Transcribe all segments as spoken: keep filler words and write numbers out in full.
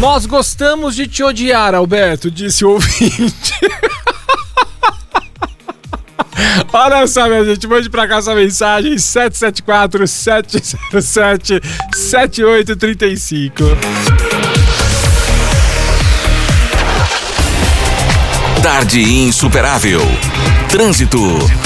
Nós gostamos de te odiar, Alberto, disse o ouvinte. Olha só, minha gente, mande pra cá essa mensagem: sete sete quatro, sete zero sete, sete oito três cinco. Tarde Insuperável. Trânsito.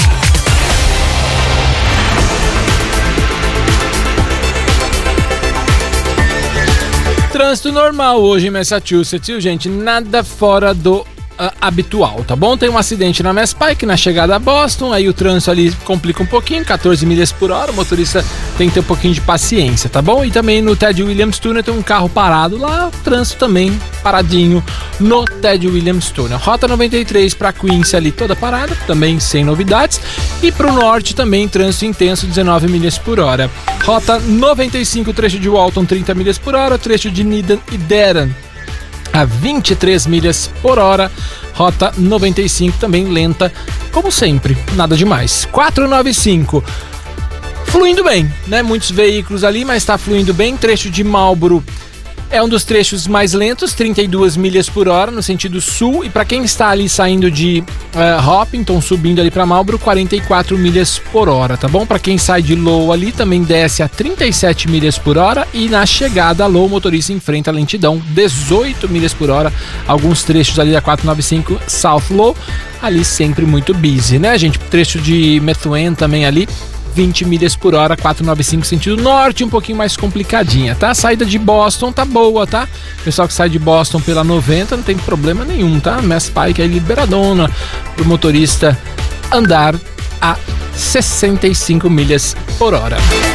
Trânsito normal hoje em Massachusetts, viu, gente? Nada fora do Uh, habitual, tá bom? Tem um acidente na Mass Pike, na chegada a Boston, aí o trânsito ali complica um pouquinho, catorze milhas por hora, o motorista tem que ter um pouquinho de paciência, tá bom? E também no Ted Williams Tunnel tem um carro parado lá, o trânsito também paradinho no Ted Williams Tunnel. Rota noventa e três para Queens ali toda parada, também sem novidades, e pro norte também trânsito intenso, dezenove milhas por hora. Rota noventa e cinco, trecho de Walton, trinta milhas por hora, trecho de Needham e Dedham a vinte e três milhas por hora. Rota noventa e cinco também lenta, como sempre, nada demais. quatrocentos e noventa e cinco, fluindo bem, né? Muitos veículos ali, mas tá fluindo bem. Trecho de Marlboro é um dos trechos mais lentos, trinta e duas milhas por hora no sentido sul, e para quem está ali saindo de uh, Hopkinton, subindo ali para Marlboro, quarenta e quatro milhas por hora, tá bom? Para quem sai de Lowell ali também desce a trinta e sete milhas por hora, e na chegada a Lowell o motorista enfrenta a lentidão, dezoito milhas por hora, alguns trechos ali da quatrocentos e noventa e cinco South Lowell, ali sempre muito busy, né, gente? Trecho de Methuen também ali, vinte milhas por hora, quatrocentos e noventa e cinco sentido norte, um pouquinho mais complicadinha, tá? A saída de Boston tá boa, tá? Pessoal que sai de Boston pela noventa não tem problema nenhum, tá? Mass Pike é liberadona pro motorista andar a sessenta e cinco milhas por hora.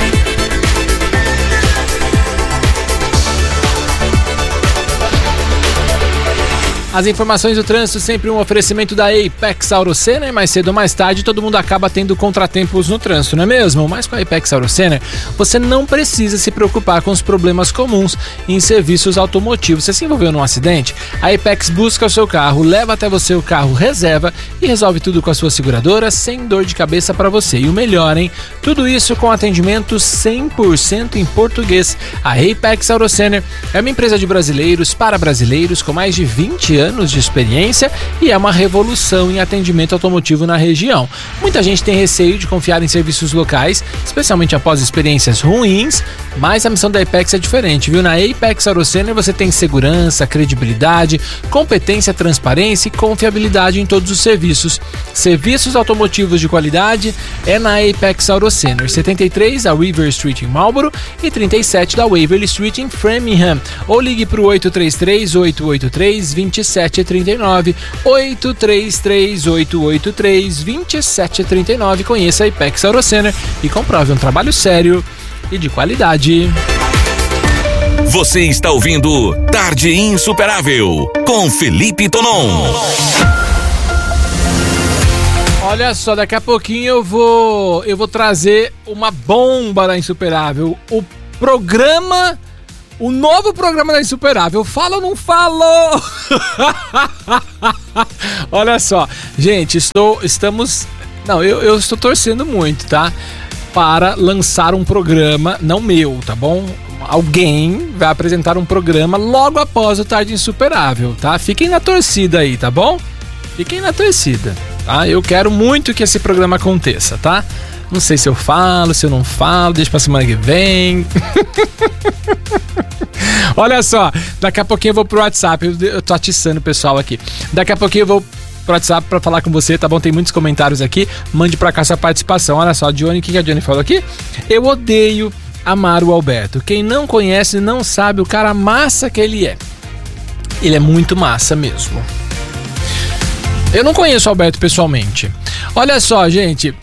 As informações do trânsito, sempre um oferecimento da Apex Auto Center, mais cedo ou mais tarde todo mundo acaba tendo contratempos no trânsito, não é mesmo? Mas com a Apex Auto Center, você não precisa se preocupar com os problemas comuns em serviços automotivos. Você se envolveu num acidente? A Apex busca o seu carro, leva até você o carro reserva e resolve tudo com a sua seguradora sem dor de cabeça para você. E o melhor, hein? Tudo isso com atendimento cem por cento em português. A Apex Auto Center é uma empresa de brasileiros para brasileiros com mais de vinte anos anos de experiência e é uma revolução em atendimento automotivo na região. Muita gente tem receio de confiar em serviços locais, especialmente após experiências ruins, mas a missão da Apex é diferente, viu? Na Apex Auto Center você tem segurança, credibilidade, competência, transparência e confiabilidade em todos os serviços. Serviços automotivos de qualidade é na Apex Auto Center, setenta e três da River Street em Marlboro e trinta e sete da Waverly Street em Framingham. Ou ligue para o oito três três, oito oito três, dois sete três nove, oito três três, oito oito três, dois sete três nove. Conheça a Apex Auto Center e comprove um trabalho sério e de qualidade. Você está ouvindo Tarde Insuperável com Felipe Tonon. Olha só, daqui a pouquinho eu vou eu vou trazer uma bomba da Insuperável. O programa O novo programa da Insuperável. Fala ou não falo? Olha só, gente, estou, estamos... Não, eu, eu estou torcendo muito, tá? Para lançar um programa, não meu, tá bom? Alguém vai apresentar um programa logo após o Tarde Insuperável, tá? Fiquem na torcida aí, tá bom? Fiquem na torcida, tá? Eu quero muito que esse programa aconteça, tá? Não sei se eu falo, se eu não falo, deixa pra semana que vem. Olha só, daqui a pouquinho eu vou pro WhatsApp, eu, eu tô atiçando o pessoal aqui. Daqui a pouquinho eu vou pro WhatsApp pra falar com você, tá bom? Tem muitos comentários aqui, mande pra cá sua participação. Olha só, Johnny, o que a Johnny falou aqui? Eu odeio amar o Alberto. Quem não conhece não sabe o cara massa que ele é. Ele é muito massa mesmo. Eu não conheço o Alberto pessoalmente. Olha só, gente.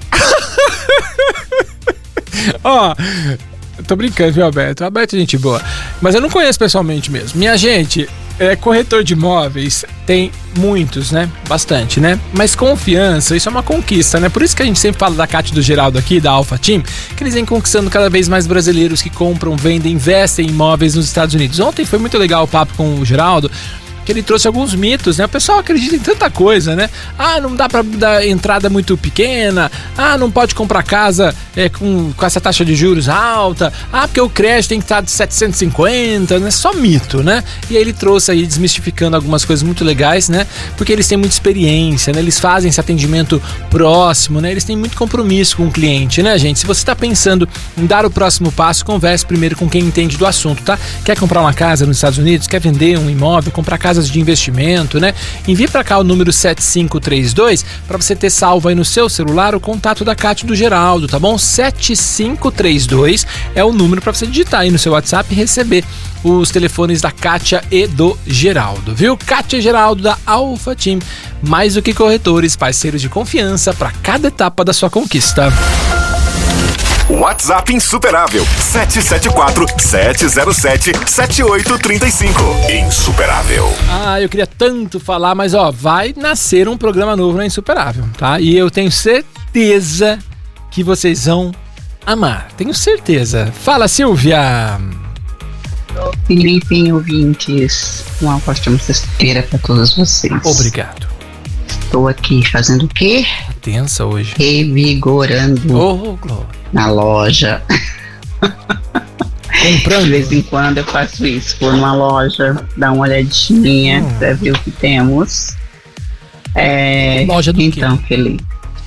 Ó, tô brincando, viu, Alberto? Alberto é gente boa, mas eu não conheço pessoalmente mesmo. Minha gente, é, corretor de imóveis tem muitos, né? Bastante, né? Mas confiança, isso é uma conquista, né? Por isso que a gente sempre fala da Cátia e do Geraldo aqui, da Alpha Team, que eles vêm conquistando cada vez mais brasileiros que compram, vendem, investem em imóveis nos Estados Unidos. Ontem foi muito legal o papo com o Geraldo, que ele trouxe alguns mitos, né? O pessoal acredita em tanta coisa, né? Ah, não dá pra dar entrada muito pequena. Ah, não pode comprar casa é, com, com essa taxa de juros alta. Ah, porque o crédito tem que estar de setecentos e cinquenta, né? Só mito, né? E aí ele trouxe aí, desmistificando algumas coisas muito legais, né? Porque eles têm muita experiência, né? Eles fazem esse atendimento próximo, né? Eles têm muito compromisso com o cliente, né, gente? Se você tá pensando em dar o próximo passo, converse primeiro com quem entende do assunto, tá? Quer comprar uma casa nos Estados Unidos? Quer vender um imóvel? Comprar casas de investimento, né? Envie para cá o número sete cinco três dois para você ter salvo aí no seu celular o contato da Kátia e do Geraldo, tá bom? sete cinco três dois é o número para você digitar aí no seu WhatsApp e receber os telefones da Kátia e do Geraldo, viu? Kátia e Geraldo da Alpha Team, mais do que corretores, parceiros de confiança para cada etapa da sua conquista. WhatsApp Insuperável sete sete quatro, sete zero sete, sete oito três cinco. Insuperável. Ah, eu queria tanto falar, mas ó, vai nascer um programa novo na Insuperável, tá? E eu tenho certeza que vocês vão amar. Tenho certeza. Fala, Silvia. Felipe, ouvintes, uma ótima sexta-feira para todos vocês. Obrigado. Estou aqui fazendo o quê? Tensa hoje. Revigorando oh, Glória. Na loja. Comprando. De vez em quando eu faço isso. Vou numa loja, dar uma olhadinha hum. para ver o que temos. É, loja do então, quê? Felipe,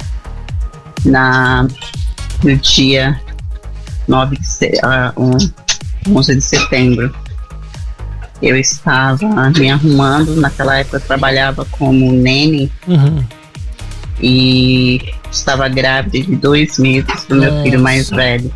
na, no dia nove de, uh, um, onze de setembro, eu estava me arrumando. Naquela época eu trabalhava como nene. Uhum. E estava grávida de dois meses do meu Nossa. filho mais velho.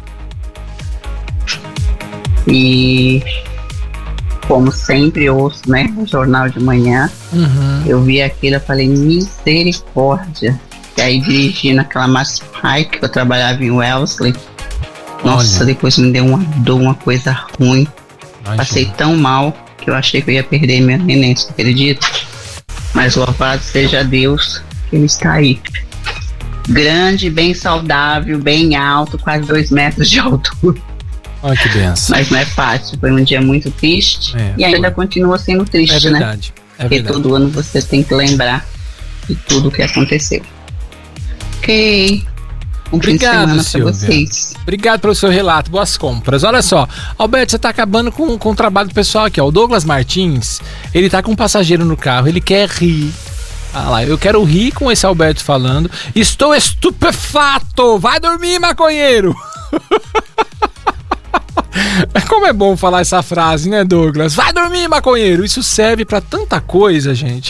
E como sempre ouço, né, no jornal de manhã, uhum. eu vi aquilo e falei, misericórdia. E aí dirigi naquela Mass Pike, que eu trabalhava em Wellesley. Nossa, Olha. depois me deu uma dor, uma coisa ruim. Imagina. Passei tão mal que eu achei que eu ia perder meu neném, você acredita? Mas louvado seja Deus, que ele está aí. Grande, bem saudável, bem alto, quase dois metros de altura. Olha que benção. Mas não é fácil, foi um dia muito triste é, e ainda foi. continua sendo triste, é verdade, né? É Porque verdade. todo ano você tem que lembrar de tudo o que aconteceu. Ok. Um Obrigado, Silvia. Vocês. Obrigado pelo seu relato, boas compras. Olha só, Alberto, você tá acabando com, com o trabalho do pessoal aqui, ó. O Douglas Martins, ele tá com um passageiro no carro, ele quer rir. Ah lá, eu quero rir com esse Alberto falando. Estou estupefato! Vai dormir, maconheiro! Como é bom falar essa frase, né, Douglas? Vai dormir, maconheiro! Isso serve pra tanta coisa, gente.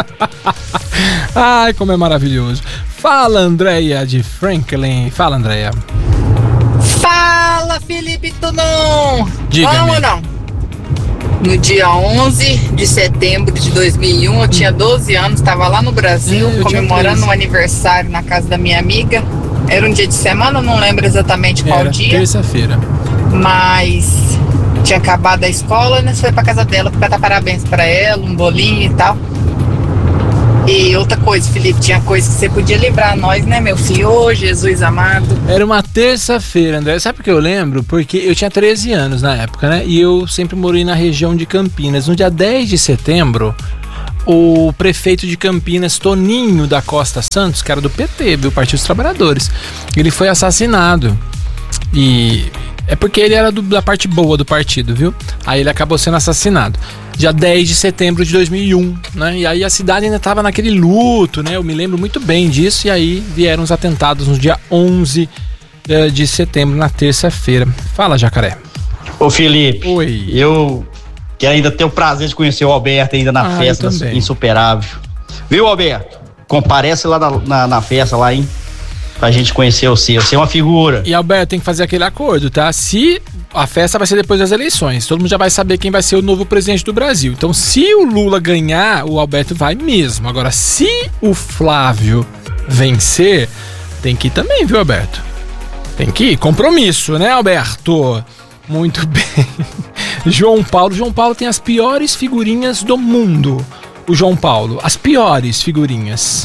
Ai, como é maravilhoso. Fala, Andréia de Franklin. Fala, Andréia. Fala, Felipe Tonon. Diga-me. Vamos ou não? No dia onze de setembro de dois mil e um, eu tinha doze anos, estava lá no Brasil, eu comemorando um aniversário na casa da minha amiga. Era um dia de semana, não lembro exatamente qual Era dia. Terça-feira. Mas tinha acabado a escola, né? Você foi pra casa dela pra dar parabéns pra ela, um bolinho e tal. E outra coisa, Felipe, tinha coisa que você podia livrar nós, né, meu filho? Ô, Jesus amado. Era uma terça-feira, André. Sabe por que eu lembro? Porque eu tinha treze anos na época, né? E eu sempre morei na região de Campinas. No dia dez de setembro, o prefeito de Campinas, Toninho da Costa Santos, que era do P T, do Partido dos Trabalhadores, ele foi assassinado. E é porque ele era do, da parte boa do partido, viu? Aí ele acabou sendo assassinado. Dia dez de setembro de dois mil e um, né? E aí a cidade ainda estava naquele luto, né? Eu me lembro muito bem disso. E aí vieram os atentados no dia onze de setembro, na terça-feira. Fala, Jacaré. Ô, Felipe. Oi. Eu que ainda tenho o prazer de conhecer o Alberto ainda na ah, festa Insuperável. Viu, Alberto? Comparece lá na, na, na festa lá, hein? Pra gente conhecer você. Você é uma figura. E, Alberto, tem que fazer aquele acordo, tá? Se a festa vai ser depois das eleições, todo mundo já vai saber quem vai ser o novo presidente do Brasil. Então, se o Lula ganhar, o Alberto vai mesmo. Agora, se o Flávio vencer, tem que ir também, viu, Alberto? Tem que ir. Compromisso, né, Alberto? Muito bem. João Paulo. João Paulo tem as piores figurinhas do mundo. O João Paulo. As piores figurinhas.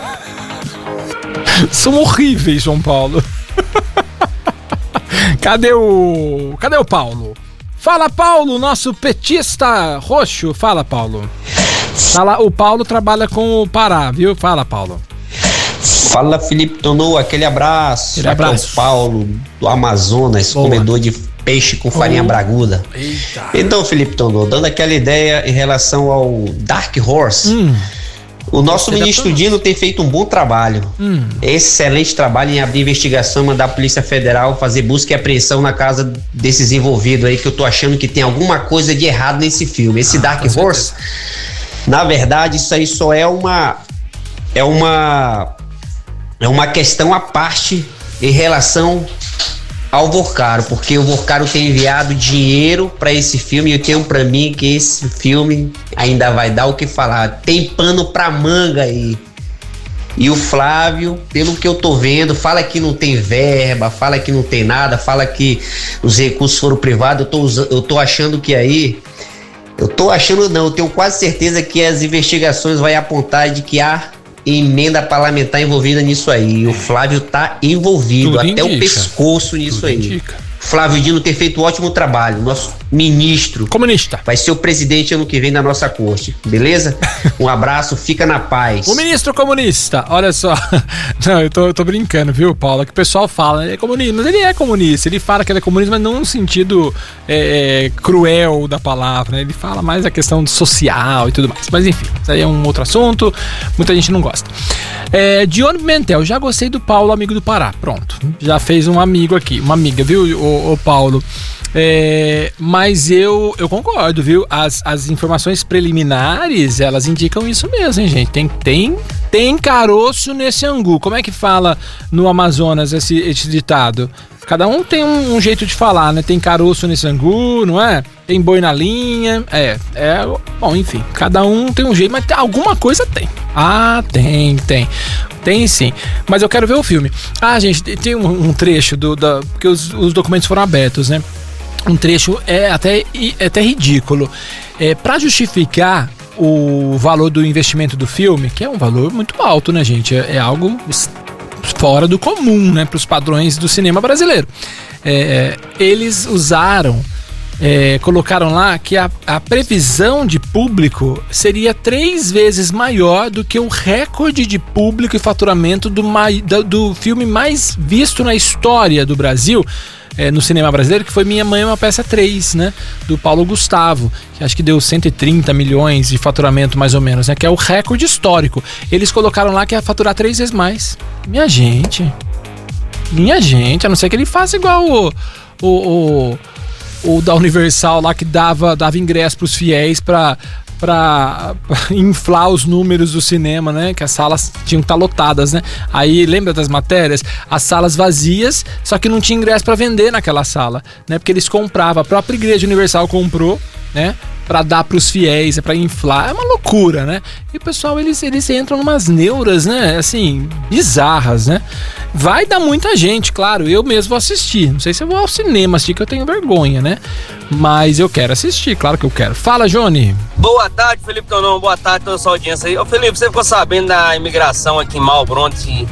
São horríveis, João Paulo. Cadê o... Cadê o Paulo? Fala, Paulo, nosso petista roxo. Fala, Paulo. Fala, o Paulo trabalha com o Pará, viu? Fala, Paulo. Fala, Felipe Tonon, aquele abraço. Aquele abraço. Aqui é o Paulo do Amazonas, Boa. comedor de peixe com farinha oh. braguda. Eita. Então, Felipe Tonon, dando aquela ideia em relação ao Dark Horse, hum. o nosso Você ministro Dino tem feito um bom trabalho. Hum. Excelente trabalho em abrir investigação, mandar a Polícia Federal fazer busca e apreensão na casa desses envolvidos aí, que eu tô achando que tem alguma coisa de errado nesse filme. Esse ah, Dark Horse, na verdade, isso aí só é uma é uma é uma questão à parte em relação ao Vorcaro, porque o Vorcaro tem enviado dinheiro para esse filme e eu tenho para mim que esse filme ainda vai dar o que falar. Tem pano pra manga aí. E o Flávio, pelo que eu tô vendo, fala que não tem verba, fala que não tem nada, fala que os recursos foram privados. Eu tô, usando, eu tô achando que aí, eu tô achando não, eu tenho quase certeza que as investigações vão apontar de que há emenda parlamentar envolvida nisso aí. E o Flávio tá envolvido Tudo até indica. o pescoço nisso Tudo aí. Indica. Flávio Dino ter feito um ótimo trabalho. Nosso ministro comunista vai ser o presidente ano que vem da nossa corte, beleza? Um abraço, fica na paz. O ministro comunista, olha só. Não, eu tô, eu tô brincando, viu, Paulo? Que o pessoal fala, ele é comunista, mas ele é comunista. Ele fala que ele é comunista, mas não no sentido é, cruel da palavra, né? Ele fala mais a questão social e tudo mais. Mas enfim, isso aí é um outro assunto. Muita gente não gosta. É, Dione Pimentel, já gostei do Paulo, amigo do Pará. Pronto, já fez um amigo aqui, uma amiga, viu, o, o Paulo? É, mas eu, eu concordo, viu? As, as informações preliminares, elas indicam isso mesmo, hein, gente? Tem, tem, tem caroço nesse angu. Como é que fala no Amazonas esse, esse ditado? Cada um tem um, um jeito de falar, né? Tem caroço nesse angu, não é? Tem boi na linha, é, é... Bom, enfim, cada um tem um jeito, mas tem, alguma coisa tem. Ah, tem, tem. Tem sim. Mas eu quero ver o filme. Ah, gente, tem um, um trecho do... Da, porque os, os documentos foram abertos, né? Um trecho é até, é até ridículo. É, para justificar o valor do investimento do filme, que é um valor muito alto, né, gente? É, é algo fora do comum, né, para os padrões do cinema brasileiro. É, eles usaram, é, colocaram lá que a, a previsão de público seria três vezes maior do que o recorde de público e faturamento do, do, do filme mais visto na história do Brasil. É, no cinema brasileiro, que foi Minha Mãe é uma Peça três, né? Do Paulo Gustavo, que acho que deu cento e trinta milhões de faturamento mais ou menos, né? Que é o recorde histórico. Eles colocaram lá que ia faturar três vezes mais. Minha gente, minha gente, a não ser que ele faça igual o, o, o, o da Universal lá, que dava, dava ingresso pros fiéis pra... Pra, pra inflar os números do cinema, né? Que as salas tinham que estar lotadas, né? Aí, lembra das matérias? As salas vazias, só que não tinha ingresso para vender naquela sala, né? Porque eles compravam, a própria Igreja Universal comprou, né? Pra dar pros fiéis, é pra inflar. É uma loucura, né? E o pessoal, eles, eles entram numas neuras, né? Assim, bizarras, né? Vai dar muita gente, claro. Eu mesmo vou assistir. Não sei se eu vou ao cinema assistir, que eu tenho vergonha, né? Mas eu quero assistir, claro que eu quero. Fala, Johnny. Boa tarde, Felipe Tonon. Boa tarde a toda a sua audiência aí. Ô, Felipe, você ficou sabendo da imigração aqui em Malbronte?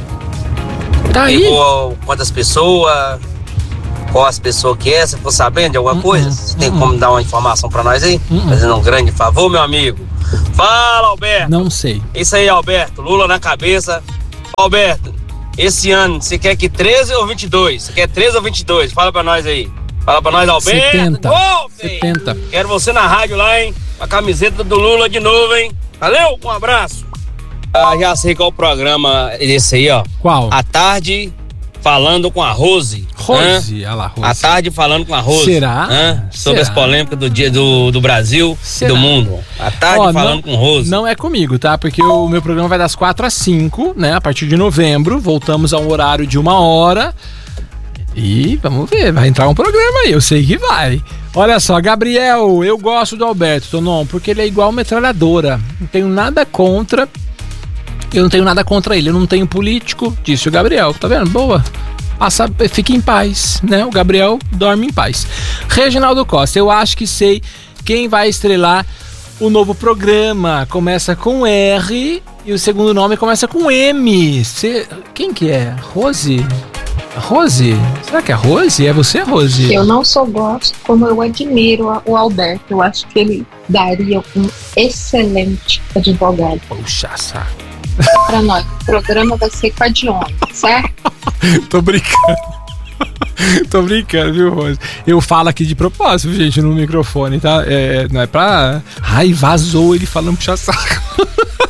Tá aí? Pegou quantas pessoas? Qual as pessoas que é? Você ficou sabendo de alguma uh-uh, coisa? Você uh-uh. tem como dar uma informação pra nós aí? Uh-uh. Fazendo um grande favor, meu amigo. Fala, Alberto. Não sei. Isso aí, Alberto. Lula na cabeça. Alberto, esse ano, você quer que treze ou vinte e dois? Você quer treze ou vinte e dois? Fala pra nós aí. Fala pra nós, Alberto. setenta. Oh, setenta. Quero você na rádio lá, hein? A camiseta do Lula de novo, hein? Valeu, um abraço. Ah, já sei qual o programa esse aí, ó. Qual? À tarde... Falando com a Rose. Rose, olha lá, Rose. À tarde falando com a Rose. Será? Hã? Sobre Será? as polêmicas do, dia, do, do Brasil Será? e do mundo. À tarde Ó, falando não, com Rose. Não é comigo, tá? Porque o meu programa vai das quatro às cinco, né? A partir de novembro. Voltamos a um horário de uma hora. E vamos ver, vai entrar um programa aí, eu sei que vai. Olha só, Gabriel, eu gosto do Alberto Tonon, porque ele é igual metralhadora. Não tenho nada contra... Eu não tenho nada contra ele, eu não tenho político, disse o Gabriel, tá vendo? Boa. Passa, fique em paz, né? O Gabriel dorme em paz. Reginaldo Costa, eu acho que sei quem vai estrelar o novo programa. Começa com R e o segundo nome começa com M. Cê, quem que é? Rose? Rose? Será que é Rose? É você, Rose? Eu não só gosto, como eu admiro o Alberto. Eu acho que ele daria um excelente advogado. Puxa, saco. Pra nós, o programa vai ser com a Dione, certo? Tô brincando. Tô brincando, viu, Rose? Eu falo aqui de propósito, gente, no microfone, tá? É, não é pra... Ai, vazou ele falando puxa saco.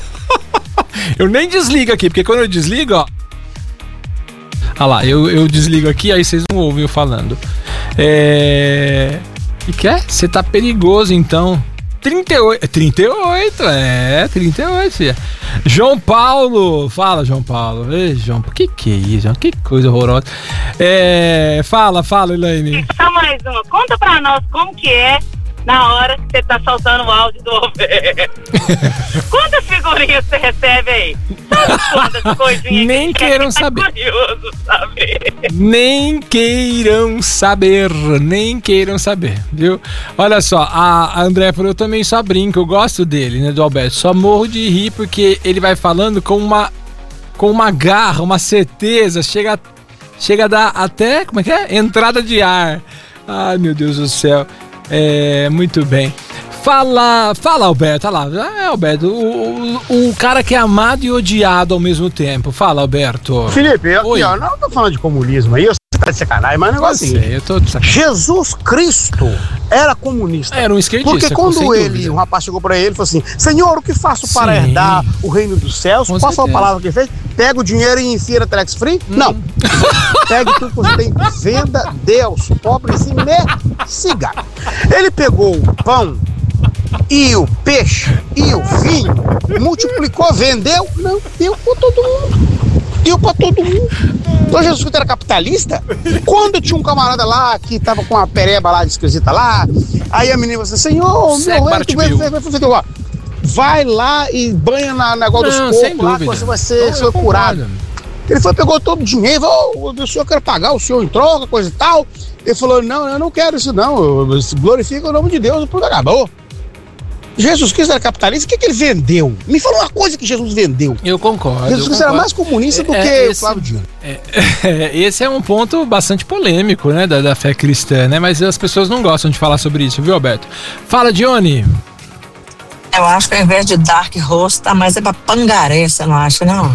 Eu nem desligo aqui, porque quando eu desligo, ó... Ah lá, eu, eu desligo aqui, aí vocês não ouvem eu falando. É... E que é? Você tá perigoso, então. trinta e oito, trinta e oito, é, trinta e oito, filha. João Paulo, fala, João Paulo. Ei, João, que que é isso? Que coisa horrorosa. É, fala, fala, Elaine. Só mais uma, conta pra nós como que é na hora que você tá soltando o áudio do Alberto. Quantas figurinhas você recebe aí? Sabe quantas coisinhas? Nem que queiram é saber. Curioso saber. Nem queiram saber, nem queiram saber, viu? Olha só, a André falou, eu também só brinco, eu gosto dele, né, do Alberto. Só morro de rir porque ele vai falando com uma, com uma garra, uma certeza, chega, chega a dar até, como é que é? Entrada de ar. Ai, meu Deus do céu. É, muito bem. Fala, fala, Alberto. Olha lá, é, Alberto, o, o, o cara que é amado e odiado ao mesmo tempo. Fala, Alberto. Felipe, eu, aqui, ó, não tô falando de comunismo aí, eu sei que tá de sacanagem, mas o negócio é o seguinte, eu tô de sacanagem. Jesus Cristo era comunista. Era um esquerdista. Porque quando ele, um rapaz chegou pra ele e falou assim, Senhor, o que faço para Sim. herdar o reino dos céus? Com Qual foi a certeza. palavra que ele fez? Pega o dinheiro e enfia na Telex Free? Hum. Não. Pegue tudo que você tem, venda, dê aos pobres e me siga. Ele pegou o pão e o peixe e o vinho, multiplicou, vendeu, não, deu pra todo mundo. Deu pra todo mundo. Então Jesus Cristo era capitalista. Quando tinha um camarada lá que tava com a pereba lá esquisita lá, aí a menina falou assim, Senhor, meu rei, tu vai, vai, vai, vai, vai, vai lá e banha na negócio dos corpos lá, que você vai ser, ser curado. Ele foi, pegou todo o dinheiro, falou, oh, o senhor quer pagar o senhor em troca, coisa e tal. Ele falou, não, eu não quero isso não, eu, eu, glorifica o nome de Deus, o tudo acabou. Jesus Cristo era capitalista, o que, que ele vendeu? Me fala uma coisa que Jesus vendeu. Eu concordo. Jesus Cristo era mais comunista do é, que esse, o Flávio Dino. É, é, esse é um ponto bastante polêmico, né, da, da fé cristã, né? Mas as pessoas não gostam de falar sobre isso, viu, Alberto? Fala, Dione. Eu acho que ao invés de Dark Horse, tá mais é pra Pangaré, você não acha, não?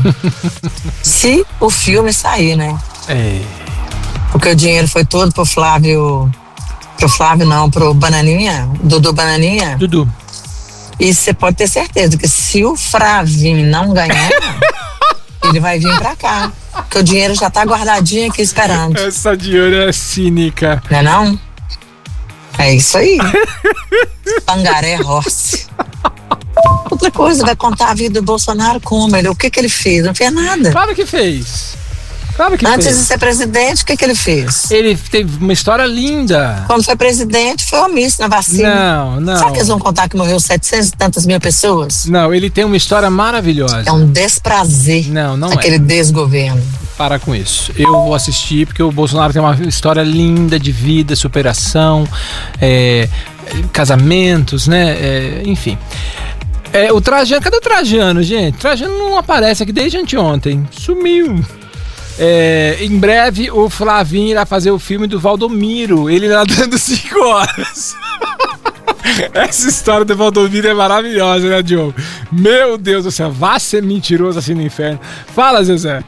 Se o filme sair, né? É. Porque o dinheiro foi todo pro Flávio. Pro Flávio, não, pro Bananinha, Dudu Bananinha. Dudu. E você pode ter certeza que se o Flavinho não ganhar, ele vai vir pra cá. Porque o dinheiro já tá guardadinho aqui esperando. Essa Dione é cínica. Não é não? É isso aí. Pangaré Horse. Outra coisa, vai contar a vida do Bolsonaro como ele, o que que ele fez? Não fez nada. Claro que fez. Claro que Antes fez. de ser presidente, o que que ele fez? Ele teve uma história linda. Quando foi presidente, foi omisso na vacina. Não, não. Será que eles vão contar que morreu setecentas e tantas mil pessoas? Não, ele tem uma história maravilhosa. É um desprazer. Não, não aquele é. desgoverno. Para com isso. Eu vou assistir porque o Bolsonaro tem uma história linda de vida, superação, é, casamentos, né? É, enfim. É, o Trajano, cadê o Trajano, gente? O Trajano não aparece aqui desde anteontem. Sumiu. É, em breve o Flavinho irá fazer o filme do Valdomiro, ele nadando cinco horas. Essa história do Valdomiro é maravilhosa, né, Diogo? Meu Deus do céu, vá ser mentiroso assim no inferno. Fala, Zezé.